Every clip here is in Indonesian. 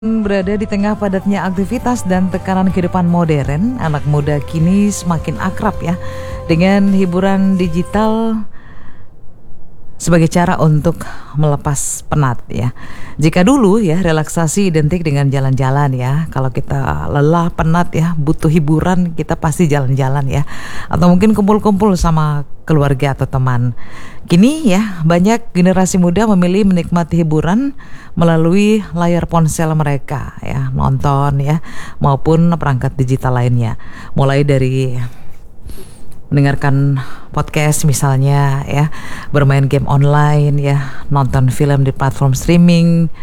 Berada di tengah padatnya aktivitas dan tekanan kehidupan modern, anak muda kini semakin akrab ya dengan hiburan digital sebagai cara untuk melepas penat ya. Jika dulu ya relaksasi identik dengan jalan-jalan ya. Kalau kita lelah, penat ya, butuh hiburan, kita pasti jalan-jalan ya. Atau mungkin kumpul-kumpul sama keluarga atau teman. Kini ya banyak generasi muda memilih menikmati hiburan melalui layar ponsel mereka ya, nonton ya, maupun perangkat digital lainnya. Mulai dari mendengarkan podcast misalnya ya, bermain game online ya, nonton film di platform streaming,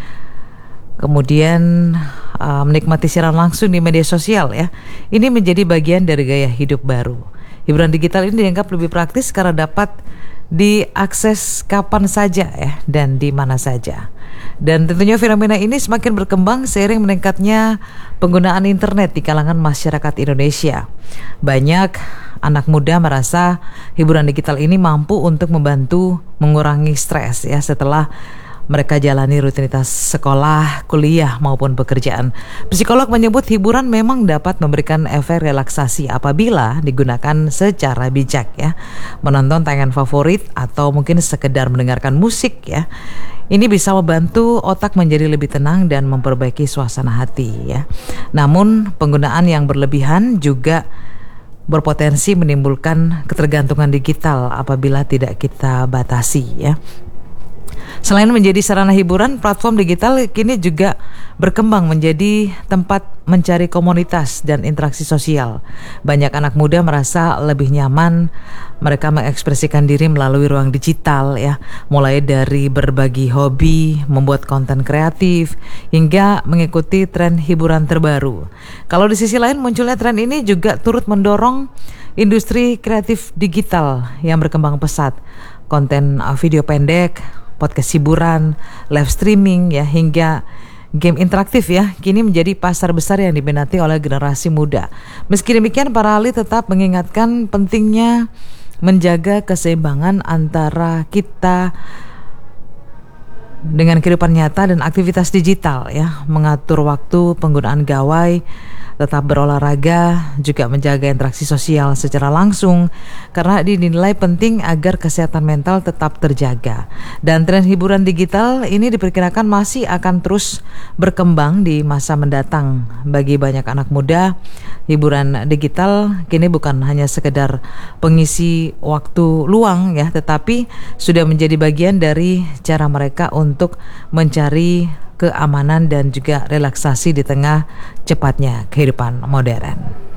kemudian menikmati siaran langsung di media sosial ya. Ini menjadi bagian dari gaya hidup baru. Hiburan digital ini dianggap lebih praktis karena dapat diakses kapan saja ya dan di mana saja. Dan tentunya fenomena ini semakin berkembang seiring meningkatnya penggunaan internet di kalangan masyarakat Indonesia. Banyak anak muda merasa hiburan digital ini mampu untuk membantu mengurangi stres ya setelah mereka jalani rutinitas sekolah, kuliah maupun pekerjaan. Psikolog menyebut hiburan memang dapat memberikan efek relaksasi apabila digunakan secara bijak ya. Menonton tayangan favorit atau mungkin sekedar mendengarkan musik ya. Ini bisa membantu otak menjadi lebih tenang dan memperbaiki suasana hati ya. Namun penggunaan yang berlebihan juga berpotensi menimbulkan ketergantungan digital apabila tidak kita batasi ya. Selain menjadi sarana hiburan, platform digital kini juga berkembang menjadi tempat mencari komunitas dan interaksi sosial. Banyak anak muda merasa lebih nyaman mereka mengekspresikan diri melalui ruang digital ya, mulai dari berbagi hobi, membuat konten kreatif, hingga mengikuti tren hiburan terbaru. Kalau di sisi lain munculnya tren ini juga turut mendorong industri kreatif digital yang berkembang pesat. Konten video pendek, podcast hiburan, live streaming ya, hingga game interaktif ya, kini menjadi pasar besar yang diminati oleh generasi muda. Meski demikian, para ahli tetap mengingatkan pentingnya menjaga keseimbangan antara kita dengan kehidupan nyata dan aktivitas digital ya, mengatur waktu penggunaan gawai, tetap berolahraga, juga menjaga interaksi sosial secara langsung karena dinilai penting agar kesehatan mental tetap terjaga. Dan tren hiburan digital ini diperkirakan masih akan terus berkembang di masa mendatang. Bagi banyak anak muda, hiburan digital kini bukan hanya sekedar pengisi waktu luang ya, tetapi sudah menjadi bagian dari cara mereka untuk mencari keamanan dan juga relaksasi di tengah cepatnya kehidupan modern.